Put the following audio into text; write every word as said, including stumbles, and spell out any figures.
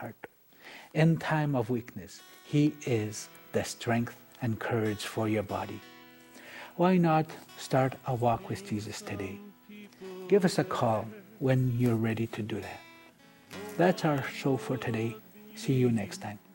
heart. In time of weakness, He is the strength and courage for your body. Why not start a walk with Jesus today? Give us a call when you're ready to do that. That's our show for today. See you next time.